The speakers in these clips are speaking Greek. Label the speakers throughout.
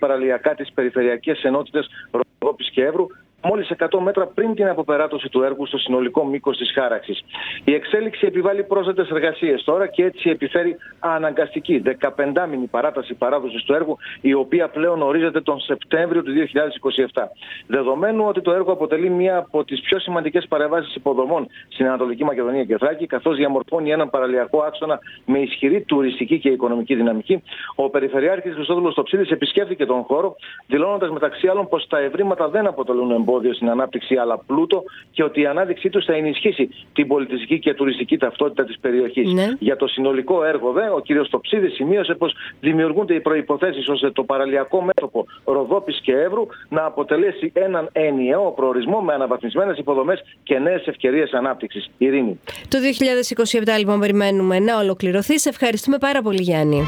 Speaker 1: παραλιακά τις περιφερειακές ενότητες Ροδόπης και Εύρου, μόλις 100 μέτρα πριν την αποπεράτωση του έργου στο συνολικό μήκος της χάραξης. Η εξέλιξη επιβάλλει πρόσθετες εργασίες τώρα και έτσι επιφέρει αναγκαστική 15μηνη παράταση παράδοσης του έργου, η οποία πλέον ορίζεται τον Σεπτέμβριο του 2027. Δεδομένου ότι το έργο αποτελεί μία από τις πιο σημαντικές παρεμβάσεις υποδομών στην Ανατολική Μακεδονία και Θράκη, καθώς διαμορφώνει έναν παραλιακό άξονα με ισχυρή τουριστική και οικονομική δυναμική, ο Περιφερειάρχης Χριστόδουλος Τοψίδης επισκέφθηκε τον χώρο, δηλώνοντας μεταξύ άλλων πως τα ευρήματα δεν αποτελούν εμπόδιο στην ανάπτυξη αλλά πλούτο και ότι η ανάδειξή τους θα ενισχύσει την πολιτιστική και τουριστική ταυτότητα της περιοχής. Ναι. Για το συνολικό έργο, ο κ. Τοψίδης σημείωσε πως δημιουργούνται οι προϋποθέσεις ώστε το παραλιακό μέτωπο Ροδόπης και Εύρου να αποτελέσει έναν ενιαίο προορισμό με αναβαθμισμένες υποδομές και νέες ευκαιρίες ανάπτυξης. Ειρήνη.
Speaker 2: Το 2027 λοιπόν περιμένουμε να ολοκληρωθεί. Σε ευχαριστούμε πάρα πολύ, Γιάννη.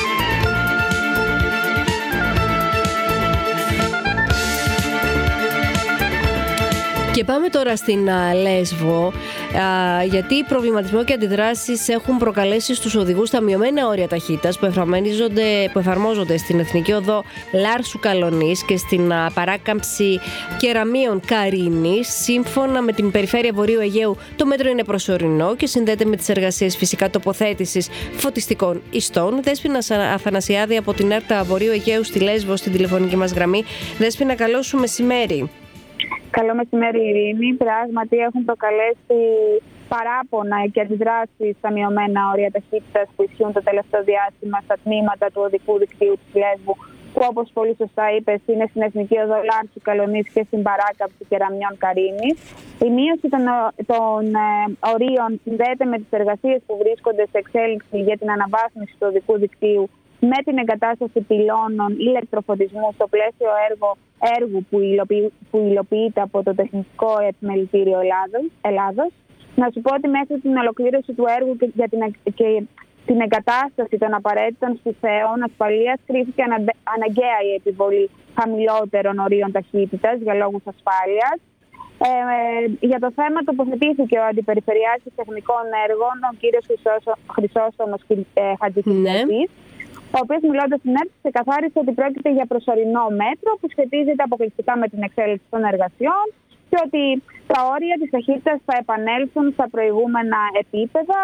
Speaker 2: Και πάμε τώρα στην Λέσβο, γιατί προβληματισμό και αντιδράσεις έχουν προκαλέσει στους οδηγούς τα μειωμένα όρια ταχύτητας που εφαρμόζονται στην Εθνική Οδό Λάρσου Καλονής και στην παράκαμψη Κεραμίων Καρίνης. Σύμφωνα με την Περιφέρεια Βορείου Αιγαίου, το μέτρο είναι προσωρινό και συνδέεται με τις εργασίες φυσικά τοποθέτησης φωτιστικών ιστών. Δέσποινα Αθανασιάδη από την ΕΡΤΑ Βορείου Αιγαίου στη Λέσβο, στην τηλεφωνική μας γραμμή. Δέσποινα, καλό σου μεσημέρι.
Speaker 3: Καλό μεσημέρι, Ειρήνη. Πράγματι έχουν προκαλέσει παράπονα και αντιδράσεις στα μειωμένα όρια ταχύτητας που ισχύουν το τελευταίο διάστημα στα τμήματα του οδικού δικτύου της Λέσβου, που όπως πολύ σωστά είπες είναι στην Εθνική Οδό Λάρσου Καλονής και στην παράκαμψη Κεραμιών Καρίνης. Η μείωση των ορίων συνδέεται με τις εργασίες που βρίσκονται σε εξέλιξη για την αναβάθμιση του οδικού δικτύου με την εγκατάσταση πυλώνων ηλεκτροφωτισμού στο πλαίσιο έργου που υλοποιείται από το Τεχνικό Επιμελητήριο Ελλάδος. Να σου πω ότι μέχρι την ολοκλήρωση του έργου και την εγκατάσταση των απαραίτητων στιθέων ασφαλείας κρίθηκε αναγκαία η επιβολή χαμηλότερων ορίων ταχύτητας για λόγους ασφάλειας. Για το θέμα τοποθετήθηκε ο Αντιπεριφερειάρχης Τεχνικών Έργων, ο κ. Χρυσόστομος Χατζηχητής, ο οποίος μιλώντας στην ΕΡΤ ξεκαθάρισε ότι πρόκειται για προσωρινό μέτρο που σχετίζεται αποκλειστικά με την εξέλιξη των εργασιών και ότι τα όρια της ταχύτητας θα επανέλθουν στα προηγούμενα επίπεδα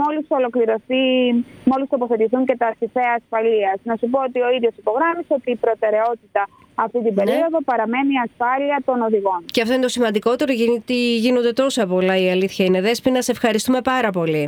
Speaker 3: μόλις τοποθετηθούν και τα στιθέα ασφαλείας. Να σου πω ότι ο ίδιος υπογράμμισε ότι η προτεραιότητα αυτή την περίοδο παραμένει η ασφάλεια των οδηγών.
Speaker 2: Και αυτό είναι το σημαντικότερο, γιατί γίνονται τόσα πολλά, η αλήθεια είναι. Δέσποινα, σε ευχαριστούμε πάρα πολύ.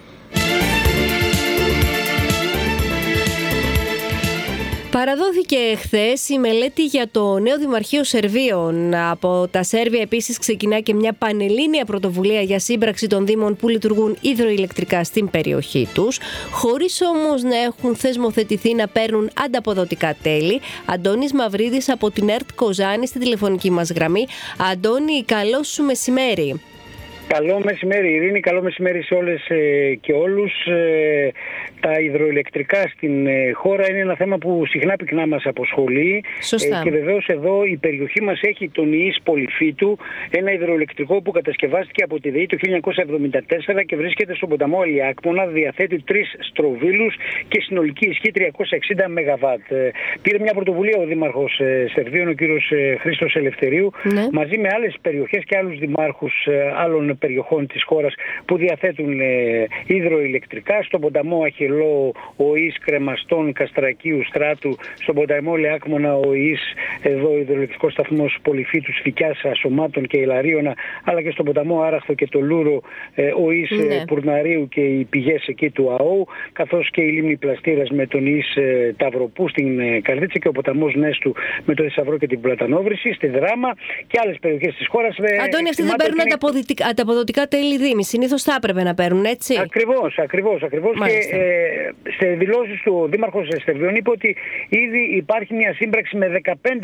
Speaker 2: Παραδόθηκε χθες η μελέτη για το νέο Δημαρχείο Σερβίων. Από τα Σέρβια επίσης ξεκινά και μια πανελλήνια πρωτοβουλία για σύμπραξη των δήμων που λειτουργούν υδροηλεκτρικά στην περιοχή τους, χωρίς όμως να έχουν θεσμοθετηθεί να παίρνουν ανταποδοτικά τέλη. Αντώνης Μαυρίδης από την ΕΡΤ Κοζάνη στη τηλεφωνική μας γραμμή. Αντώνη, καλό σου μεσημέρι.
Speaker 4: Καλό μεσημέρι, Ειρήνη, καλό μεσημέρι σε όλες και όλους. Τα υδροηλεκτρικά στην χώρα είναι ένα θέμα που συχνά πυκνά μας αποσχολεί. Και βεβαίως εδώ η περιοχή μας έχει τον ΙΙΣ Πολυφύτου, ένα υδροηλεκτρικό που κατασκευάστηκε από τη ΔΕΗ το 1974 και βρίσκεται στον ποταμό Αλιάκμονα, διαθέτει 3 στροβίλους και συνολική ισχύ 360 ΜΒ. Πήρε μια πρωτοβουλία ο Δήμαρχος Σερβίων, ο κύριος Χρήστος Ελευθερίου, μαζί με άλλες περιοχές και άλλους δημάρχους άλλων περιοχών της χώρας που διαθέτουν υδροηλεκτρικά. Στον ποταμό Αχελό ο ΙΙΣ Κρεμαστών Καστρακίου Στράτου, στον ποταμό Λεάκμονα ο ΙΙΣ εδώ υδροηλεκτρικός σταθμός Πολυφύτου Σφικιάς Ασωμάτων και Ηλαρίωνα, αλλά και στον ποταμό Άραχθο και το Λούρο ο ΙΙΣ Πουρναρίου και οι πηγές εκεί του ΑΟ, καθώς και η λίμνη Πλαστήρας με τον ΙΙΣ Ταυροπού στην Καρδίτσα και ο ποταμός Νέστου με το Θησαυρό και την Πλατανόβρηση στη Δράμα και άλλες περιοχές της χώρας.
Speaker 2: Αντώνη, αυτοί δεν παίρνουν ανταποδοτικά τέλη δήμη. Συνήθως θα έπρεπε να παίρνουν, έτσι.
Speaker 4: Ακριβώς. Και σε δηλώσεις του ο Δήμαρχος Σερβίων είπε ότι ήδη υπάρχει μια σύμπραξη με 15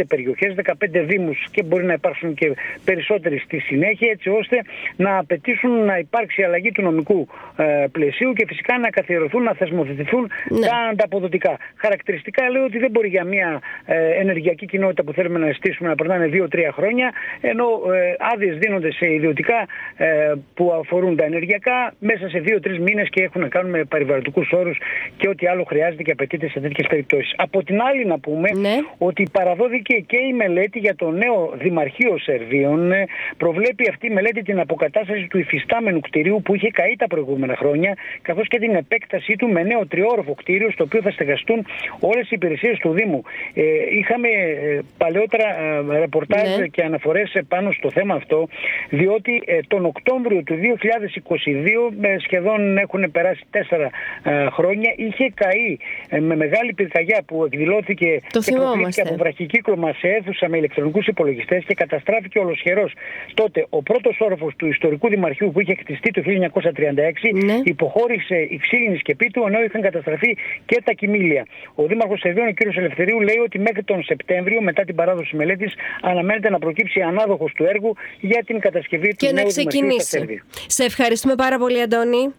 Speaker 4: περιοχές, 15 δήμους και μπορεί να υπάρξουν και περισσότεροι στη συνέχεια, έτσι ώστε να απαιτήσουν να υπάρξει αλλαγή του νομικού πλαισίου και φυσικά να καθιερωθούν, να θεσμοθετηθούν τα ανταποδοτικά. Χαρακτηριστικά λέω ότι δεν μπορεί για μια ενεργειακή κοινότητα που θέλουμε να στήσουμε να περνάνε 2-3 χρόνια, ενώ άδειες δίνονται σε ιδιωτικά που αφορούν τα ενεργειακά μέσα σε 2-3 μήνες και έχουν να κάνουν με περιβαλλοντικούς όρους και ό,τι άλλο χρειάζεται και απαιτείται σε τέτοιες περιπτώσεις. Από την άλλη να πούμε ότι παραδόθηκε και η μελέτη για το νέο Δημαρχείο Σερβίων. Προβλέπει αυτή η μελέτη την αποκατάσταση του υφιστάμενου κτηρίου που είχε καεί τα προηγούμενα χρόνια, καθώς και την επέκτασή του με νέο τριόροφο κτίριο στο οποίο θα στεγαστούν όλες οι υπηρεσίες του Δήμου. Είχαμε παλαιότερα ρεπορτάζ και αναφορές πάνω στο θέμα αυτό, διότι τον Οκτώβριο του 2022, σχεδόν έχουν περάσει 4 χρόνια, είχε καεί με μεγάλη πυρκαγιά που εκδηλώθηκε από βραχικύκλωμα σε αίθουσα με ηλεκτρονικούς υπολογιστές και καταστράφηκε ολοσχερός. Τότε ο πρώτος όροφος του ιστορικού δημαρχείου που είχε χτιστεί το 1936 υποχώρησε η ξύλινη σκεπή του, ενώ είχαν καταστραφεί και τα κοιμήλια. Ο Δήμαρχος Σερβίων, ο κ. Ελευθερίου, λέει ότι μέχρι τον Σεπτέμβριο, μετά την παράδοση μελέτης, αναμένεται να προκύψει ανάδοχος του έργου για την κατασκευή του νέου δημαρχείου στα Σέρβια.
Speaker 2: Σε ευχαριστούμε πάρα πολύ, Αντώνη.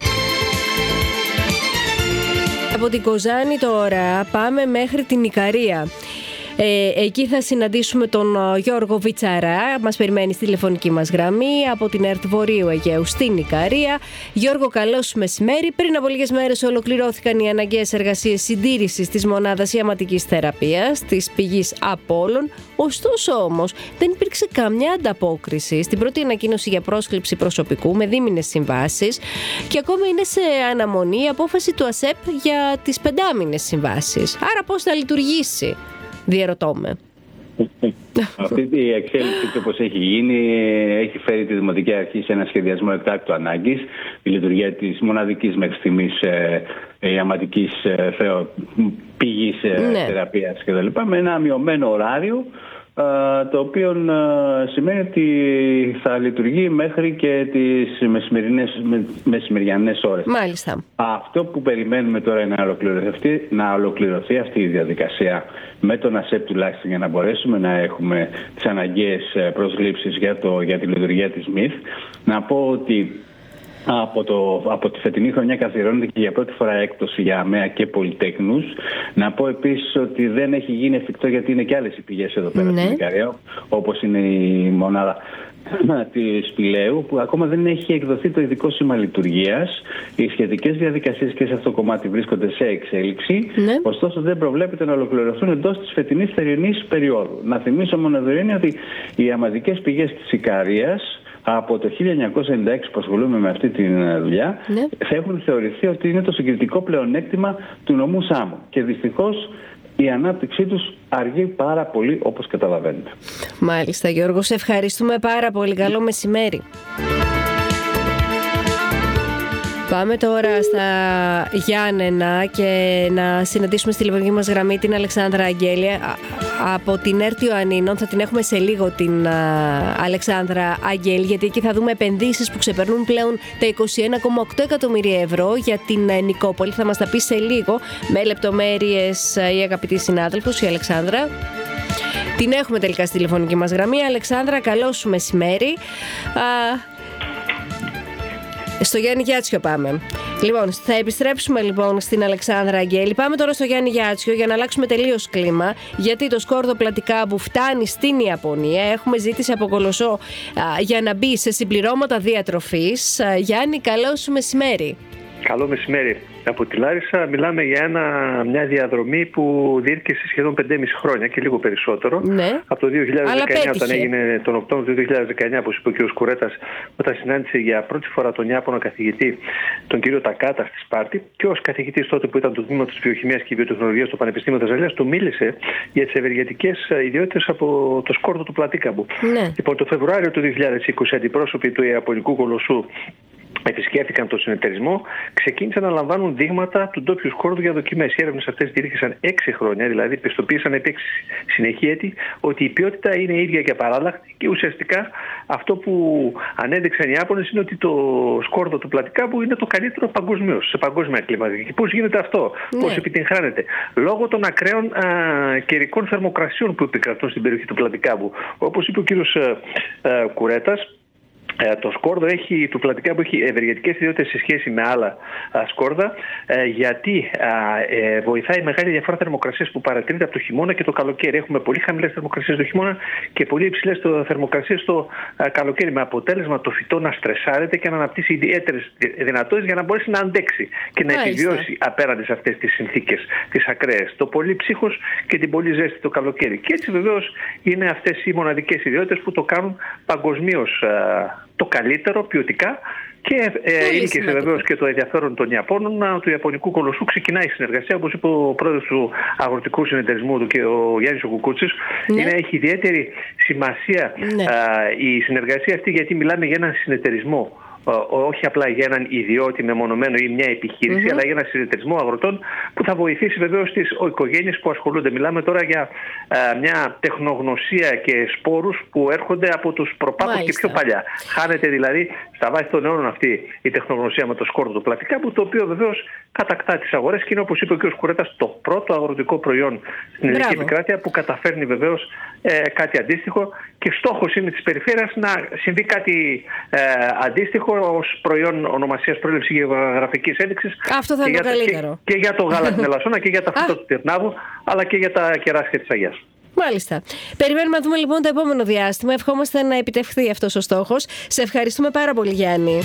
Speaker 2: Από την Κοζάνη τώρα πάμε μέχρι την Ικαρία. Εκεί θα συναντήσουμε τον Γιώργο Βιτσαρά. Μας περιμένει στη τηλεφωνική μας γραμμή από την ΕΡΤ Βορείου Αιγαίου στην Ικαρία. Γιώργο, καλώς μεσημέρι. Πριν από λίγες μέρες ολοκληρώθηκαν οι αναγκαίες εργασίες συντήρησης της μονάδας ιαματικής θεραπείας της πηγής Απόλλων. Ωστόσο όμως δεν υπήρξε καμιά ανταπόκριση στην πρώτη ανακοίνωση για πρόσκληση προσωπικού με δίμηνες συμβάσεις και ακόμη είναι σε αναμονή η απόφαση του ΑΣΕΠ για τις 5μηνες συμβάσεις. Άρα πώς θα λειτουργήσει, διερωτώ με.
Speaker 5: Αυτή η εξέλιξη, όπως έχει γίνει, έχει φέρει τη Δημοτική Αρχή σε ένα σχεδιασμό εκτάκτου ανάγκης, η λειτουργία της μοναδικής μέχρι στιγμής ιαματικής πηγής θεραπείας κτλ. Με ένα μειωμένο ωράριο, το οποίο σημαίνει ότι θα λειτουργεί μέχρι και τις μεσημεριανές ώρες.
Speaker 2: Μάλιστα.
Speaker 5: Αυτό που περιμένουμε τώρα είναι να ολοκληρωθεί αυτή η διαδικασία με τον ΑΣΕΠ τουλάχιστον, για να μπορέσουμε να έχουμε τις αναγκαίες προσλήψεις για τη λειτουργία της ΜΥΘ. Να πω ότι από τη φετινή χρονιά καθιερώνεται και για πρώτη φορά έκπτωση για ΑΜΕΑ και πολυτέχνους. Να πω επίσης ότι δεν έχει γίνει εφικτό, γιατί είναι και άλλες οι πηγές εδώ πέρα στην Ικαρία, όπως είναι η μονάδα της Πηλαίου, που ακόμα δεν έχει εκδοθεί το ειδικό σήμα λειτουργίας. Οι σχετικές διαδικασίες και σε αυτό το κομμάτι βρίσκονται σε εξέλιξη. Ωστόσο δεν προβλέπεται να ολοκληρωθούν εντός της φετινής θερινής περίοδου. Να θυμίσω μόνο εδώ είναι ότι οι ιαματικές πηγές της Ικαρίας από το 1996 που ασχολούμαι με αυτή τη δουλειά θα έχουν θεωρηθεί ότι είναι το συγκριτικό πλεονέκτημα του νομού Σάμου. Και δυστυχώς η ανάπτυξή τους αργεί πάρα πολύ, όπως καταλαβαίνετε.
Speaker 2: Μάλιστα, Γιώργο, σε ευχαριστούμε πάρα πολύ. Καλό μεσημέρι. Πάμε τώρα στα Γιάννενα και να συναντήσουμε στη τηλεφωνική μας γραμμή την Αλεξάνδρα Αγγέλη από την ΕΡΤ Ιωαννίνων. Θα την έχουμε σε λίγο την Αλεξάνδρα Αγγέλη, γιατί εκεί θα δούμε επενδύσεις που ξεπερνούν πλέον τα 21,8 εκατομμύρια ευρώ για την Νικόπολη. Θα μας τα πει σε λίγο με λεπτομέρειες η αγαπητή συνάδελφος, η Αλεξάνδρα. Την έχουμε τελικά στη τηλεφωνική μας γραμμή. Αλεξάνδρα, καλό σου μεσημέρι. Στο Γιάννη Γιάτσιο πάμε. Λοιπόν, θα επιστρέψουμε λοιπόν στην Αλεξάνδρα Αγγέλη. Πάμε τώρα στο Γιάννη Γιάτσιο για να αλλάξουμε τελείως κλίμα, γιατί το σκόρδο πλατικάμπου φτάνει στην Ιαπωνία. Έχουμε ζήτηση από Κολοσσό για να μπει σε συμπληρώματα διατροφής. Γιάννη, καλό σου μεσημέρι.
Speaker 6: Καλό μεσημέρι. Από τη Λάρισα μιλάμε για μια διαδρομή που διήρκησε σχεδόν 5,5 χρόνια και λίγο περισσότερο. Από το 2019, όταν έγινε τον Οκτώβριο του 2019, όπως είπε ο κ. Κουρέτας, όταν συνάντησε για πρώτη φορά τον Ιάπωνα καθηγητή, τον κύριο Τακάτα, στη Σπάρτη, και ως καθηγητής τότε που ήταν του Τμήματος Βιοχημίας και Βιοτεχνολογίας στο Πανεπιστήμιο Θεσσαλίας, του μίλησε για τις ευεργετικές ιδιότητες από το σκόρδο του πλατίκαμπου. Λοιπόν, το Φεβρουάριο του 2020, αντιπρόσωποι του Ιαπωνικού Κολοσσού επισκέφθηκαν τον συνεταιρισμό, ξεκίνησαν να λαμβάνουν δείγματα του ντόπιου σκόρδου για δοκιμές. Οι έρευνες αυτές διήρκησαν 6 χρόνια, δηλαδή πιστοποίησαν επί 6 συνεχή έτη ότι η ποιότητα είναι ίδια και απαράλλαχτη, και ουσιαστικά αυτό που ανέδειξαν οι Ιάπωνες είναι ότι το σκόρδο του πλατικάμπου είναι το καλύτερο παγκοσμίως, σε παγκόσμια κλίμακα. Και πώς γίνεται αυτό, πώς επιτυγχάνεται? Λόγω των ακραίων καιρικών θερμοκρασιών που επικρατούν στην περιοχή του πλατικάμπου. Όπως είπε ο κύριος Κουρέτας, το σκόρδο του πλατικάμπου έχει ευεργετικές ιδιότητες σε σχέση με άλλα σκόρδα, γιατί βοηθάει μεγάλη διαφορά θερμοκρασίας που παρατηρείται από το χειμώνα και το καλοκαίρι. Έχουμε πολύ χαμηλές θερμοκρασίες το χειμώνα και πολύ υψηλές θερμοκρασίες το καλοκαίρι, με αποτέλεσμα το φυτό να στρεσάρεται και να αναπτύσσει ιδιαίτερες δυνατότητες για να μπορέσει να αντέξει και να επιβιώσει απέναντι σε αυτές τις συνθήκες, τις ακραίες, το πολύ ψύχος και την πολύ ζέστη το καλοκαίρι. Και έτσι βεβαίως είναι αυτές οι μοναδικές ιδιότητες που το κάνουν παγκοσμίως το καλύτερο ποιοτικά, και ήλκησε βεβαίως και το ενδιαφέρον των Ιαπώνων. Του Ιαπωνικού κολοσσού ξεκινάει η συνεργασία, όπως είπε ο πρόεδρος του Αγροτικού Συνεταιρισμού του και ο Γιάννης ο Κουκούτσης. Έχει ιδιαίτερη σημασία η συνεργασία αυτή, γιατί μιλάμε για έναν συνεταιρισμό, όχι απλά για έναν ιδιώτη μεμονωμένο ή μια επιχείρηση, αλλά για έναν συνεταιρισμό αγροτών που θα βοηθήσει βεβαίως τις οικογένειες που ασχολούνται. Μιλάμε τώρα για μια τεχνογνωσία και σπόρους που έρχονται από τους προπάτους και πιο παλιά. Χάνεται δηλαδή στα βάθη των αιώνων αυτή η τεχνογνωσία με το σκόρδο του πλατικάμπου, το οποίο βεβαίως κατακτά τις αγορές και είναι, όπως είπε ο κ. Κουρέτας, το πρώτο αγροτικό προϊόν στην ελληνική επικράτεια που καταφέρνει βεβαίως κάτι αντίστοιχο, και στόχος είναι της περιφέρειας να συμβεί κάτι αντίστοιχο ως προϊόν ονομασίας προέλευσης γεωγραφικής ένδειξης.
Speaker 2: Αυτό θα είναι το καλύτερο.
Speaker 6: Και για το γάλα της Μελισσόνα και για τα φυτά του Τυρνάβου, αλλά και για τα κεράσια της Αγιάς.
Speaker 2: Μάλιστα. Περιμένουμε να δούμε λοιπόν το επόμενο διάστημα. Ευχόμαστε να επιτευχθεί αυτός ο στόχος. Σε ευχαριστούμε πάρα πολύ, Γιάννη.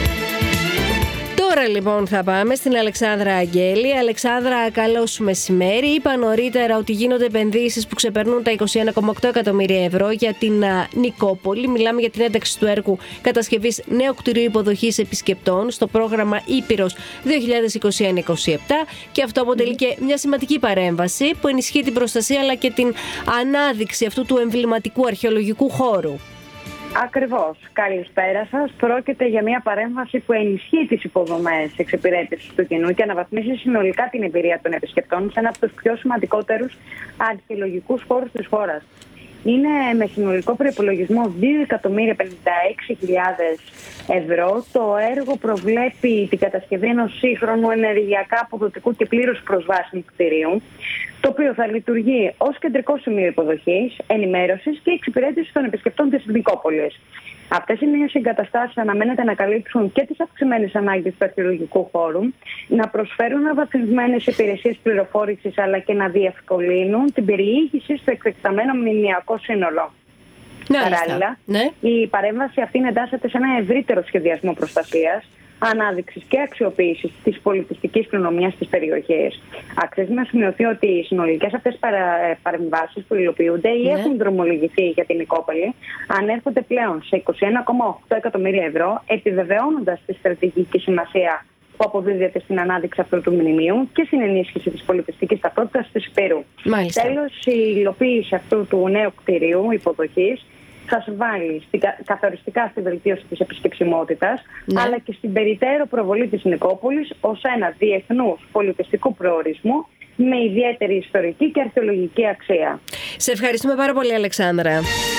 Speaker 2: Τώρα λοιπόν θα πάμε στην Αλεξάνδρα Αγγέλη. Αλεξάνδρα, καλό σου μεσημέρι. Είπα νωρίτερα ότι γίνονται επενδύσεις που ξεπερνούν τα 21,8 εκατομμύρια ευρώ για την Νικόπολη. Μιλάμε για την ένταξη του έργου κατασκευής νέου κτηρίου υποδοχής επισκεπτών στο πρόγραμμα Ήπειρος 2021-2027, και αυτό αποτελεί και μια σημαντική παρέμβαση που ενισχύει την προστασία αλλά και την ανάδειξη αυτού του εμβληματικού αρχαιολογικού χώρου.
Speaker 7: Ακριβώς. Καλησπέρα σας. Πρόκειται για μια παρέμβαση που ενισχύει τις υποδομές εξυπηρέτησης του κοινού και αναβαθμίζει συνολικά την εμπειρία των επισκεπτών σε ένα από τους πιο σημαντικότερους αρχαιολογικούς χώρους της χώρας. Είναι με συνολικό προϋπολογισμό 2.056.000 ευρώ. Το έργο προβλέπει την κατασκευή ενός σύγχρονου ενεργειακά αποδοτικού και πλήρως προσβάσιμου κτηρίου, το οποίο θα λειτουργεί ως κεντρικό σημείο υποδοχής, ενημέρωσης και εξυπηρέτησης των επισκεπτών της Νικόπολης. Αυτές οι νέες εγκαταστάσεις αναμένεται να καλύψουν και τις αυξημένες ανάγκες του αρχαιολογικού χώρου, να προσφέρουν αναβαθμισμένες υπηρεσίες πληροφόρησης, αλλά και να διευκολύνουν την περιήγηση στο εκτεταμένο μνημειακό σύνολο. Παράλληλα, η παρέμβαση αυτή εντάσσεται σε ένα ευρύτερο σχεδιασμό προστασίας, ανάδειξης και αξιοποίησης της πολιτιστικής κληρονομιάς της περιοχής. Αξίζει να σημειωθεί ότι οι συνολικές αυτές παρεμβάσεις που υλοποιούνται ή έχουν δρομολογηθεί για την Νικόπολη ανέρχονται πλέον σε 21,8 εκατομμύρια ευρώ, επιβεβαιώνοντας τη στρατηγική σημασία που αποδίδεται στην ανάδειξη αυτού του μνημείου και στην ενίσχυση της πολιτιστικής ταυτότητας της Υπήρου. Τέλος, η υλοποίηση αυτού του νέου κτηρίου υποδοχής θα συμβάλλει καθοριστικά στη βελτίωση της επισκεψιμότητας, αλλά και στην περιττέρω προβολή της Νικόπολης ως ένα διεθνούς πολιτιστικού προορισμού με ιδιαίτερη ιστορική και αρχαιολογική αξία.
Speaker 2: Σε ευχαριστούμε πάρα πολύ, Αλεξάνδρα.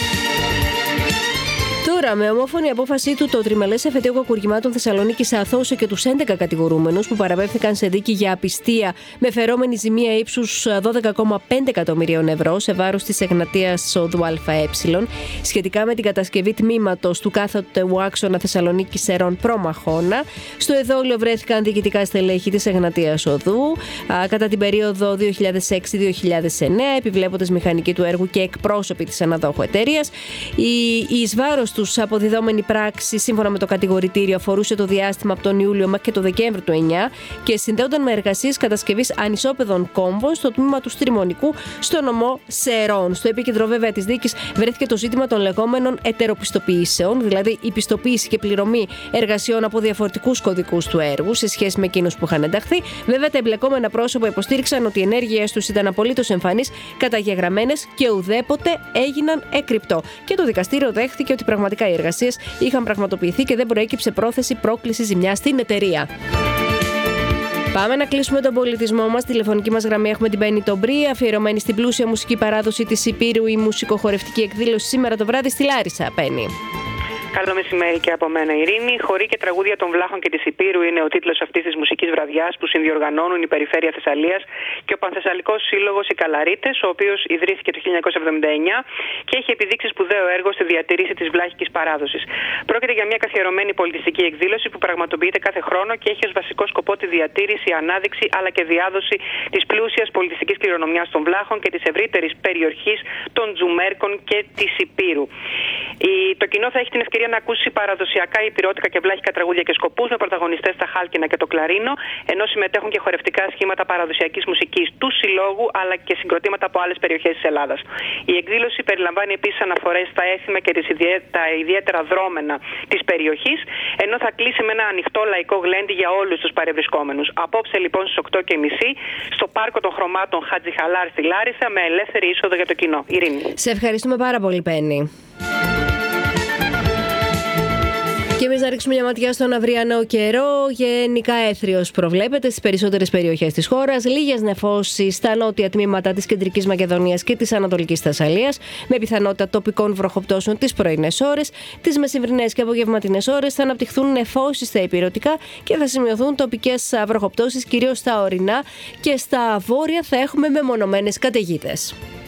Speaker 2: Τώρα, με ομόφωνη απόφασή του, το τριμελές εφετείο κακουργημάτων Θεσσαλονίκης αθώωσε και τους 11 κατηγορούμενους που παραπέμφθηκαν σε δίκη για απιστία με φερόμενη ζημία ύψους 12,5 εκατομμυρίων ευρώ σε βάρος της Εγνατίας Οδού ΑΕ σχετικά με την κατασκευή τμήματος του κάθετου άξονα Θεσσαλονίκης Σερών Προμαχώνα. Στο εδόλιο βρέθηκαν διοικητικά στελέχη της Εγνατίας Οδού κατά την περίοδο 2006-2009, επιβλέποντες μηχανικοί του έργου και εκπρόσωποι της αναδόχου εταιρείας. Η εις βάρος τους αποδιδόμενη πράξη, σύμφωνα με το κατηγορητήριο, αφορούσε το διάστημα από τον Ιούλιο μέχρι και το Δεκέμβριο του 2009 και συνδέονταν με εργασίες κατασκευής ανισόπεδων κόμβων στο τμήμα του Στριμονικού στο νομό Σερών. Στο επίκεντρο βέβαια της δίκης βρέθηκε το ζήτημα των λεγόμενων ετεροπιστοποιήσεων, δηλαδή η πιστοποίηση και πληρωμή εργασιών από διαφορετικούς κωδικούς του έργου σε σχέση με εκείνους που είχαν ενταχθεί. Βέβαια, τα εμπλεκόμενα πρόσωπα υποστήριξαν ότι οι ενέργειές τους ήταν απολύτως εμφανείς, καταγεγραμμένες και ουδέποτε έγιναν εκρυπτό. Και το δικαστήριο δέχθηκε ότι πραγματικά Τελικά οι εργασίες είχαν πραγματοποιηθεί και δεν προέκυψε πρόθεση πρόκληση ζημιά στην εταιρεία. Πάμε να κλείσουμε τον πολιτισμό μας. Τηλεφωνική μας γραμμή έχουμε την Πέννη Τομπρή, αφιερωμένη στην πλούσια μουσική παράδοση της Ηπείρου, η μουσικοχορευτική εκδήλωση σήμερα το βράδυ στη Λάρισα. Πέννη.
Speaker 8: Καλό μεσημέρι και από μένα, Ειρήνη. Χωρί και τραγούδια των Βλάχων και της Ηπείρου είναι ο τίτλος αυτής της μουσικής βραδιάς που συνδιοργανώνουν η Περιφέρεια Θεσσαλίας και ο Πανθεσσαλικός Σύλλογος Οι Καλαρίτες, ο οποίος ιδρύθηκε το 1979 και έχει επιδείξει σπουδαίο έργο στη διατήρηση της βλάχικης παράδοσης. Πρόκειται για μια καθιερωμένη πολιτιστική εκδήλωση που πραγματοποιείται κάθε χρόνο και έχει ως βασικό σκοπό τη διατήρηση, ανάδειξη αλλά και διάδοση της πλούσιας πολιτιστικής κληρονομιάς των Βλάχων και της ευρύτερης περιοχής των Τζουμέρκων και της Ηπείρου. Το κοινό θα έχει την ευκαιρία να ακούσει παραδοσιακά υπηρώτικα και βλάχικα τραγούδια και σκοπούς με πρωταγωνιστές τα χάλκινα και το κλαρίνο, ενώ συμμετέχουν και χορευτικά σχήματα παραδοσιακής μουσικής του Συλλόγου αλλά και συγκροτήματα από άλλες περιοχές της Ελλάδας. Η εκδήλωση περιλαμβάνει επίσης αναφορές στα έθιμα και τα ιδιαίτερα δρόμενα της περιοχής, ενώ θα κλείσει με ένα ανοιχτό λαϊκό γλέντι για όλους τους παρευρισκόμενους. Απόψε λοιπόν στις 8:30 στο Πάρκο των Χρωμάτων Χατζιχαλάρ στη Λάρισα με ελεύθερη είσοδο για το κοινό. Ειρήνη.
Speaker 2: Σε ευχαριστούμε πάρα πολύ, Πέννη. Και εμείς να ρίξουμε μια ματιά στον αυριανό καιρό. Γενικά έθριος προβλέπεται στις περισσότερες περιοχές της χώρας. Λίγες νεφώσεις στα νότια τμήματα της Κεντρικής Μακεδονίας και της Ανατολικής Θεσσαλίας, με πιθανότητα τοπικών βροχοπτώσεων τις πρωινές ώρες. Τις μεσημβρινές και απογευματινές ώρες θα αναπτυχθούν νεφώσεις στα ηπειρωτικά και θα σημειωθούν τοπικές βροχοπτώσεις κυρίως στα ορεινά, και στα βόρεια θα έχουμε μεμονωμένες καταιγίδες.